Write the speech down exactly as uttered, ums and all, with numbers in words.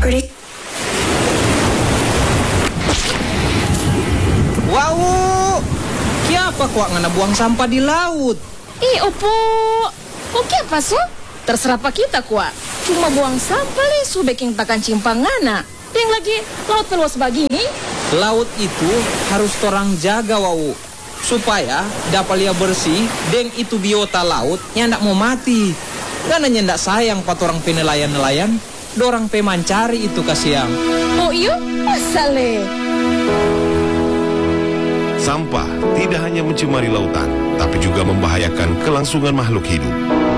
Ready? Wow, kiapa kuak ngana buang sampah di laut? Ih, opo. Oke apa so? Terserah pak kita kuat. Cuma buang sampah le su baking takan cimpangana. Yang lagi laut meluas begini. Laut itu harus torang jaga wau, supaya dapat lia bersih deng itu biota laut yang ndak mau mati. Karena nyendak sayang pat orang penelayan-nelayan, dorang pemancari itu kasiang. Oh iyo, masale. Sampah tidak hanya mencemari lautan, tapi juga membahayakan kelangsungan makhluk hidup.